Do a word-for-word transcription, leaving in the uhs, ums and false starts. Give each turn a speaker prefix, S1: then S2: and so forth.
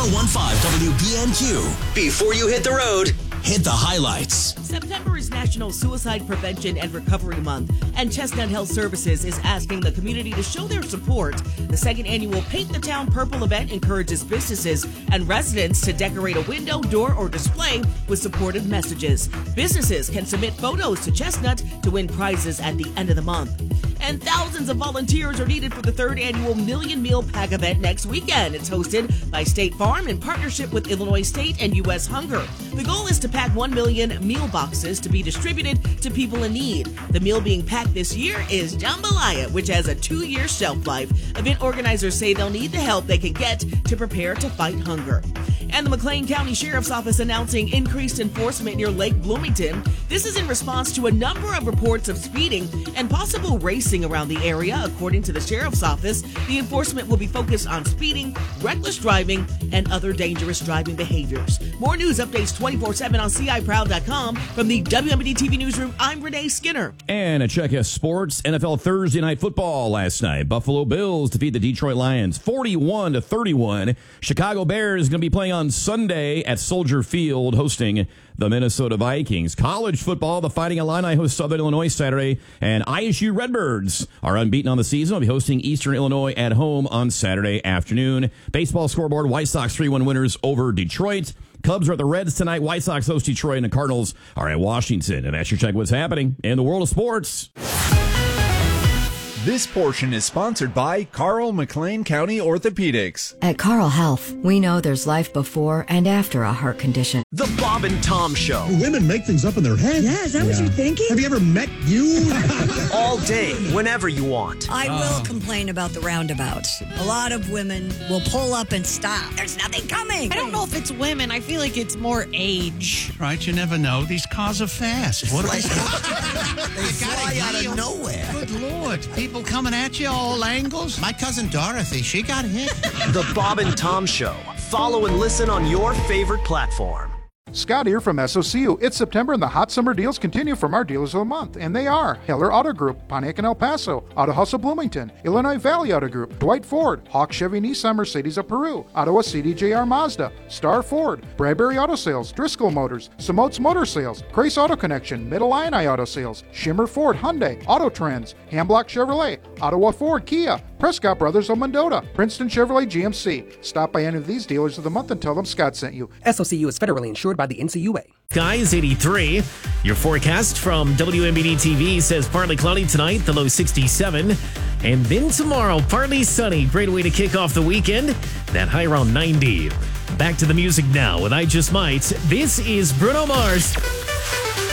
S1: oh one point five W B N Q. Before you hit the road, hit the highlights.
S2: September is National Suicide Prevention and Recovery Month, and Chestnut Health Services is asking the community to show their support. The second annual Paint the Town Purple event encourages businesses and residents to decorate a window, door, or display with supportive messages. Businesses can submit photos to Chestnut to win prizes at the end of the month. And thousands of volunteers are needed for the third annual Million Meal Pack event next weekend. It's hosted by State Farm in partnership with Illinois State and U S Hunger. The goal is to pack one million meal boxes to be distributed to people in need. The meal being packed this year is jambalaya, which has a two-year shelf life. Event organizers say they'll need the help they can get to prepare to fight hunger. And the McLean County Sheriff's Office announcing increased enforcement near Lake Bloomington. This is in response to a number of reports of speeding and possible racing around the area. According to the Sheriff's Office, the enforcement will be focused on speeding, reckless driving, and other dangerous driving behaviors. More news updates twenty-four seven on C I Proud dot com. From the W M B D T V Newsroom, I'm Renee Skinner.
S3: And a check of sports. N F L Thursday Night Football last night. Buffalo Bills defeat the Detroit Lions forty-one to thirty-one. Chicago Bears is going to be playing on Sunday at Soldier Field, hosting the Minnesota Vikings. College football, the Fighting Illini host Southern Illinois Saturday, and I S U Redbirds are unbeaten on the season. Will be hosting Eastern Illinois at home on Saturday afternoon. Baseball scoreboard, White Sox three one winners over Detroit. Cubs are at the Reds tonight. White Sox host Detroit, and the Cardinals are at Washington. And that's your check what's happening in the world of sports.
S4: This portion is sponsored by Carl McLean County Orthopedics.
S5: At Carl Health, we know there's life before and after a heart condition.
S1: The Bob and Tom Show.
S6: Women make things up in their head.
S7: Yeah, is that yeah. what you're thinking?
S6: Have you ever met you?
S1: All day, whenever you want.
S7: I will uh. complain about the roundabouts. A lot of women will pull up and stop. There's nothing coming.
S8: I don't know if it's women. I feel like it's more age.
S9: Right, you never know. These cars are fast. What are they?
S10: They fly out of nowhere.
S9: Good Lord. People coming at you all angles.
S10: My cousin Dorothy, she got hit.
S1: The Bob and Tom Show. Follow and listen on your favorite platform.
S11: Scott here from S O C U. It's September and the hot summer deals continue from our dealers of the month. And they are Heller Auto Group, Pontiac and El Paso, Auto House of Bloomington, Illinois Valley Auto Group, Dwight Ford, Hawk Chevy Nissan Mercedes of Peru, Ottawa C D J R Mazda, Star Ford, Bradbury Auto Sales, Driscoll Motors, Samotes Motor Sales, Grace Auto Connection, Middle Illini Auto Sales, Shimmer Ford Hyundai, Auto Trends, Hamblock Chevrolet, Ottawa Ford Kia, Prescott Brothers of Mendota, Princeton Chevrolet G M C. Stop by any of these dealers of the month and tell them Scott sent you.
S12: S O C U is federally insured by the N C U A.
S13: Skies eighty-three. Your forecast from W M B D T V says partly cloudy tonight, the low sixty-seven. And then tomorrow, partly sunny. Great way to kick off the weekend. That high around ninety. Back to the music now with I Just Might. This is Bruno Mars.